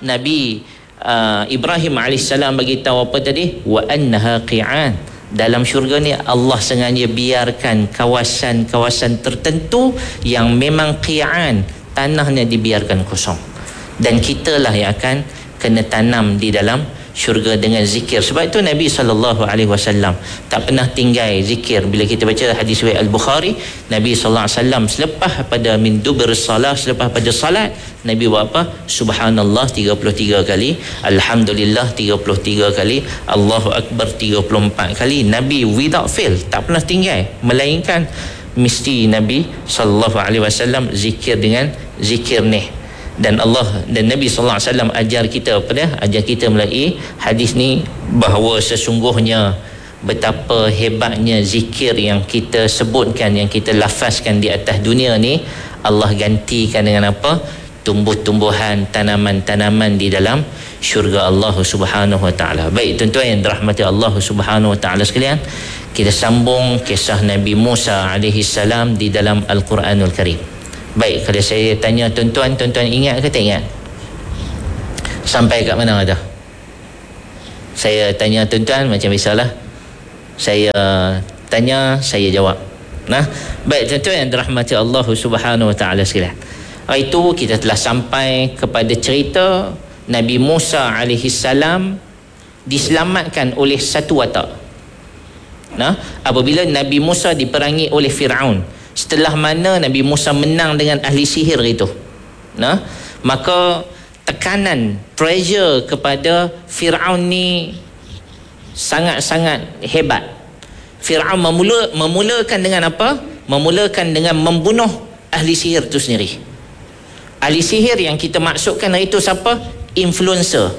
Nabi Ibrahim alaihissalam bagi tahu apa tadi? Wa annaha qi'an. Dalam syurga ni Allah sengaja biarkan kawasan-kawasan tertentu yang memang qi'an, tanahnya dibiarkan kosong. Dan kitalah yang akan kena tanam di dalam syurga dengan zikir. Sebab itu Nabi SAW tak pernah tinggal zikir. Bila kita baca hadis riwayat Al-Bukhari, Nabi SAW selepas pada min dubur salah, selepas pada salat, Nabi buat apa? Subhanallah 33 kali, Alhamdulillah 33 kali, Allahu Akbar 34 kali. Nabi without fail, tak pernah tinggal, melainkan mesti Nabi SAW zikir dengan zikir ni. Dan Allah dan Nabi sallallahu alaihi wasallam ajar kita ajar kita melalui hadis ni bahawa sesungguhnya betapa hebatnya zikir yang kita sebutkan, yang kita lafazkan di atas dunia ni, Allah gantikan dengan apa? Tumbuh-tumbuhan, tanaman-tanaman di dalam syurga Allah Subhanahu wa taala. Baik tuan-tuan yang dirahmati Allah Subhanahu wa taala sekalian, kita sambung kisah Nabi Musa alaihi salam di dalam Al-Quranul Karim. Baik, kalau saya tanya tuan-tuan ingat ke tak ingat? Sampai kat mana dah? Saya tanya tuan-tuan macam biasalah. Saya tanya, saya jawab. Nah, baik tuan-tuan yang dirahmati Allah Subhanahu wa taala sekalian. Itu kita telah sampai kepada cerita Nabi Musa alaihi salam diselamatkan oleh satu watak. Nah, apabila Nabi Musa diperangi oleh Firaun, setelah mana Nabi Musa menang dengan ahli sihir itu, nah, maka tekanan, pressure kepada Firaun ni sangat-sangat hebat. Firaun memulakan dengan apa? Memulakan dengan membunuh ahli sihir itu sendiri. Ahli sihir yang kita maksudkan itu siapa? Influencer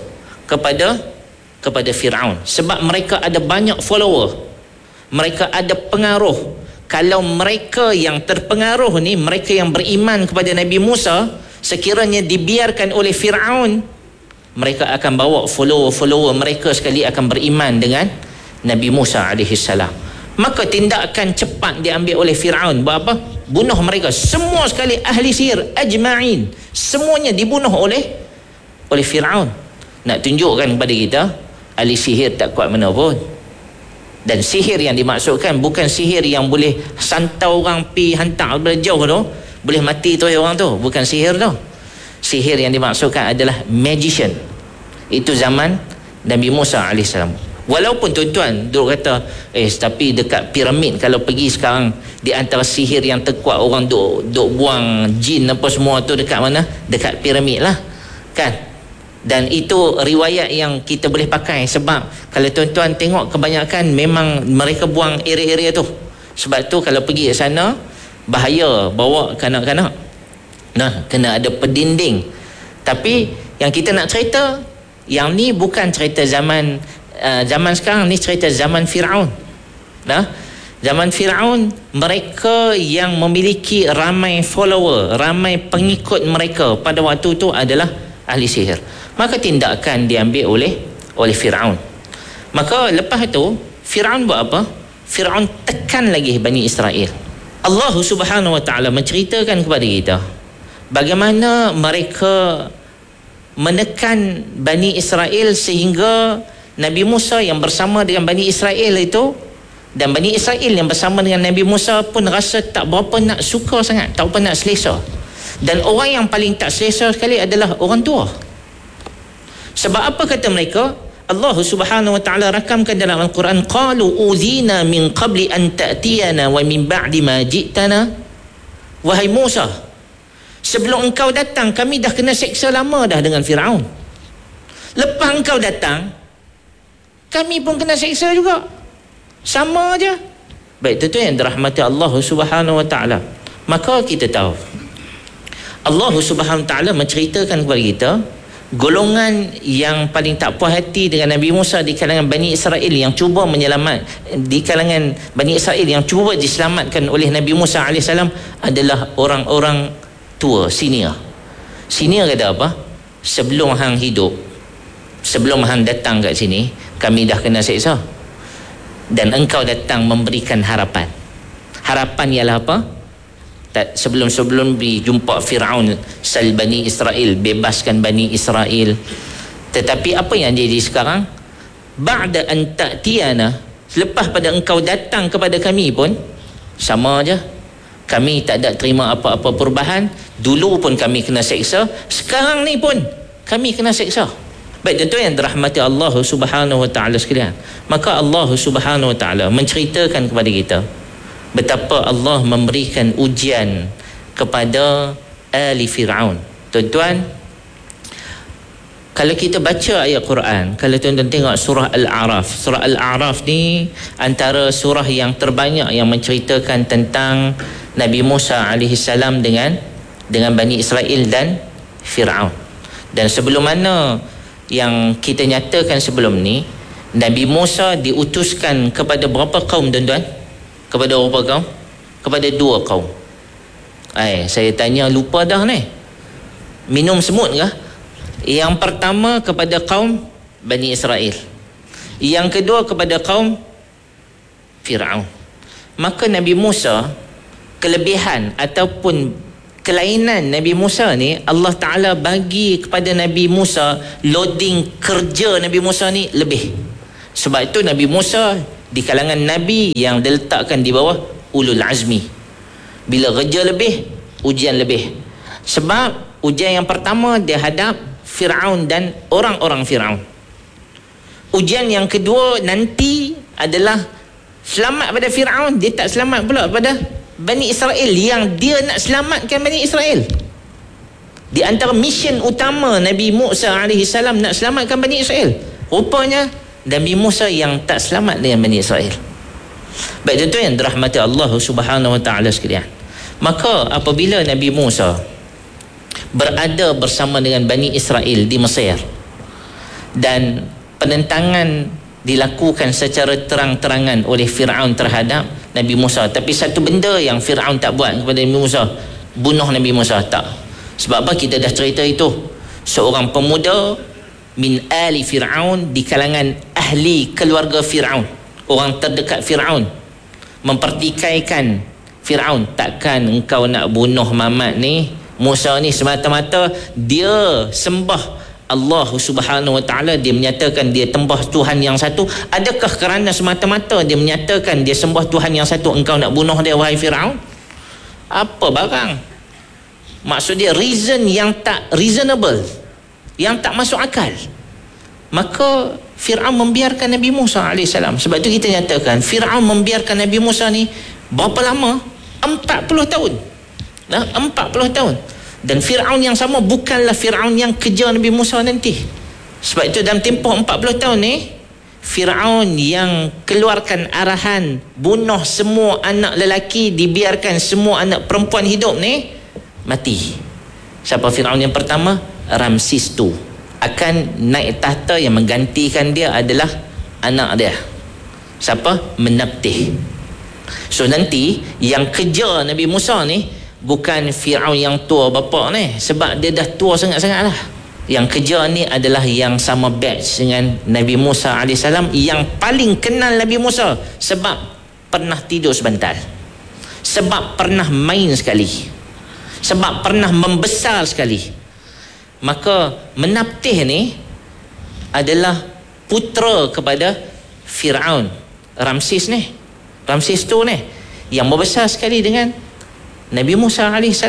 kepada Firaun, sebab mereka ada banyak follower, mereka ada pengaruh. Kalau mereka yang terpengaruh ni, mereka yang beriman kepada Nabi Musa, sekiranya dibiarkan oleh Firaun, mereka akan bawa follower mereka sekali akan beriman dengan Nabi Musa AS. Maka tindakan cepat diambil oleh Firaun. Buat apa? Bunuh mereka semua sekali, ahli sihir ajma'in, semuanya dibunuh oleh Firaun. Nak tunjukkan kepada kita ahli sihir tak kuat mana pun. Dan sihir yang dimaksudkan bukan sihir yang boleh santau orang pi hantar dari jauh tu, boleh mati tu orang tu, bukan sihir tu. Sihir yang dimaksudkan adalah magician. Itu zaman Nabi Musa AS. Walaupun tuan-tuan duk kata tapi dekat piramid kalau pergi sekarang, di antara sihir yang terkuat orang duk buang jin apa semua tu dekat mana? Dekat piramid lah, kan? Dan itu riwayat yang kita boleh pakai. Sebab kalau tuan-tuan tengok, kebanyakan memang mereka buang area-area tu. Sebab tu kalau pergi ke sana, bahaya bawa kanak-kanak. Nah, kena ada pendinding. Tapi yang kita nak cerita, yang ni bukan cerita zaman sekarang, ni cerita zaman Firaun. Nah, zaman Firaun, mereka yang memiliki ramai follower, ramai pengikut mereka pada waktu tu adalah ahli sihir. Maka tindakan diambil oleh Firaun. Maka lepas itu Firaun buat apa? Firaun tekan lagi Bani Israel. Allah Subhanahu wa taala menceritakan kepada kita bagaimana mereka menekan Bani Israel sehingga Nabi Musa yang bersama dengan Bani Israel itu, dan Bani Israel yang bersama dengan Nabi Musa pun rasa tak berapa nak suka sangat, tak berapa nak selesa. Dan orang yang paling tak selesa sekali adalah orang tua. Sebab apa kata mereka? Allah Subhanahu wa taala rakamkan dalam Al-Quran, qalu uzina min qabli an ta'tiyana wa min ba'di ma ji'tana. Wahai Musa, sebelum engkau datang kami dah kena seksa lama dah dengan Firaun. Lepas engkau datang kami pun kena seksa juga. Sama aja. Baik, itu yang dirahmati Allah Subhanahu wa taala. Maka kita tahu Allah Subhanahu wa taala menceritakan kepada kita golongan yang paling tak puas hati dengan Nabi Musa di kalangan Bani Israel yang cuba di kalangan Bani Israel yang cuba diselamatkan oleh Nabi Musa AS adalah orang-orang tua, senior. Senior kata apa? Sebelum hang hidup, sebelum hang datang kat sini, kami dah kena seksa. Dan engkau datang memberikan harapan. Harapan ialah apa? sebelum dijumpa Fir'aun, sal Bani Israel, bebaskan Bani Israel. Tetapi apa yang jadi sekarang? Ba'da an ta'tiyana, selepas pada engkau datang kepada kami pun sama aja. Kami tak ada terima apa-apa perubahan. Dulu pun kami kena seksa, sekarang ni pun kami kena seksa. Baik tuan-tuan yang dirahmati Allah Subhanahu wa taala sekalian, maka Allah Subhanahu wa taala menceritakan kepada kita betapa Allah memberikan ujian kepada ahli Fir'aun. Tuan-tuan, kalau kita baca ayat Quran, kalau tuan-tuan tengok surah Al-A'raf, surah Al-A'raf ni antara surah yang terbanyak yang menceritakan tentang Nabi Musa AS dengan Bani Israel dan Fir'aun. Dan sebelum mana yang kita nyatakan sebelum ni, Nabi Musa diutuskan kepada berapa kaum tuan-tuan? Kepada berapa kaum? Kepada 2 kaum. Saya tanya lupa dah ni. Minum semut kah? Yang pertama kepada kaum Bani Israel, yang kedua kepada kaum Fir'aun. Maka Nabi Musa, kelebihan ataupun kelainan Nabi Musa ni, Allah Ta'ala bagi kepada Nabi Musa loading kerja Nabi Musa ni lebih. Sebab itu Nabi Musa di kalangan Nabi yang diletakkan di bawah ulul azmi. Bila kerja lebih, ujian lebih. Sebab ujian yang pertama dia hadap Fir'aun dan orang-orang Fir'aun. Ujian yang kedua nanti adalah selamat pada Fir'aun, dia tak selamat pula pada Bani Israel yang dia nak selamatkan Bani Israel. Di antara mission utama Nabi Musa AS nak selamatkan Bani Israel, rupanya Nabi Musa yang tak selamat dengan Bani Israel. Baik tuan-tuan yang dirahmati Allah Subhanahu wa taala sekalian, maka apabila Nabi Musa berada bersama dengan Bani Israel di Mesir dan penentangan dilakukan secara terang-terangan oleh Fir'aun terhadap Nabi Musa, tapi satu benda yang Fir'aun tak buat kepada Nabi Musa, bunuh Nabi Musa, tak. Sebab apa? Kita dah cerita itu. Seorang pemuda min ali Fir'aun, di kalangan ahli keluarga Fir'aun, orang terdekat Fir'aun, mempertikaikan Fir'aun, takkan engkau nak bunuh Muhammad ni, Musa ni, semata-mata dia sembah Allah Subhanahu wa taala, dia menyatakan dia sembah Tuhan yang satu. Adakah kerana semata-mata dia menyatakan dia sembah Tuhan yang satu engkau nak bunuh dia, wahai Firaun? Apa barang? Maksud dia reason yang tak reasonable, yang tak masuk akal. Maka Firaun membiarkan Nabi Musa AS. Sebab tu kita nyatakan Firaun membiarkan Nabi Musa ni berapa lama? 40 tahun. 40 tahun. Dan Fir'aun yang sama bukanlah Fir'aun yang kejar Nabi Musa nanti. Sebab itu dalam tempoh 40 tahun ni, Fir'aun yang keluarkan arahan bunuh semua anak lelaki, dibiarkan semua anak perempuan hidup ni mati. Siapa Fir'aun yang pertama? Ramsis tu. Akan naik tahta, yang menggantikan dia adalah anak dia. Siapa? Menabtih. So nanti yang kejar Nabi Musa ni bukan Fir'aun yang tua bapa ni, sebab dia dah tua sangat-sangat lah. Yang kerja ni adalah yang sama batch dengan Nabi Musa AS, yang paling kenal Nabi Musa sebab pernah tidur sebentar, sebab pernah main sekali, sebab pernah membesar sekali. Maka Menabtih ni adalah putera kepada Fir'aun, Ramsis ni, Ramsis tu ni, yang membesar sekali dengan Nabi Musa AS.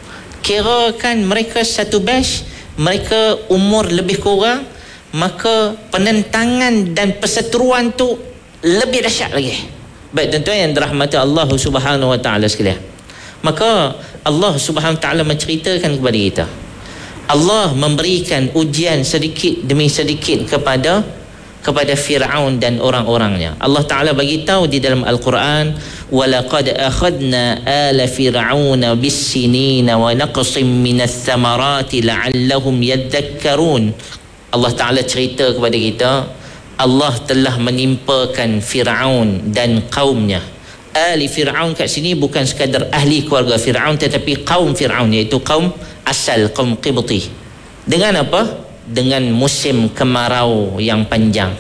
Kirakan mereka satu batch, mereka umur lebih kurang, maka penentangan dan perseteruan tu lebih dahsyat lagi. Baik tuan-tuan yang dirahmati Allah Subhanahu wa taala sekalian, maka Allah Subhanahu wa taala menceritakan kepada kita, Allah memberikan ujian sedikit demi sedikit kepada Fir'aun dan orang-orangnya. Allah Ta'ala bagi tahu di dalam Al-Quran, وَلَقَدْ أَخَذْنَا آلَ فِرْعَوْنَ بِالسِّنِينَ وَنَقْصٍ مِّنَ الثَّمَرَاتِ لَعَلَّهُمْ يَذَّكَّرُونَ. Allah Ta'ala cerita kepada kita, Allah telah menimpakan Fir'aun dan kaumnya. Ahli Fir'aun kat sini bukan sekadar ahli keluarga Fir'aun, tetapi kaum Fir'aun, iaitu kaum asal, kaum Qibti. Dengan apa? Dengan musim kemarau yang panjang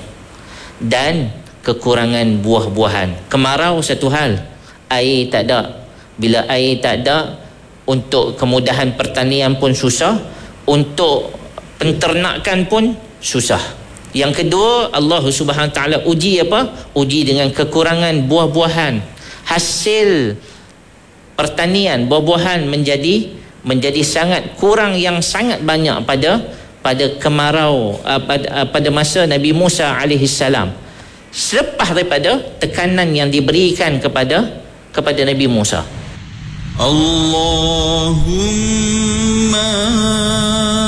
dan kekurangan buah-buahan. Kemarau satu hal, air tak ada, Bila air tak ada, untuk kemudahan pertanian pun susah, untuk penternakan pun susah. Yang kedua, Allah Subhanahu Wa Taala uji apa? Uji dengan kekurangan buah-buahan. Hasil pertanian buah-buahan menjadi sangat kurang, yang sangat banyak pada kemarau pada masa Nabi Musa alaihi salam. Selepas daripada tekanan yang diberikan kepada Nabi Musa. Allahumma